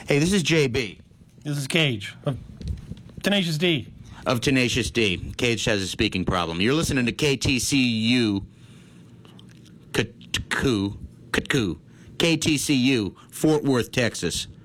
Hey, this is JB. This is Cage of Tenacious D. Of Tenacious D. Cage has a speaking problem. You're listening to KTCU. KTCU, Fort Worth, Texas.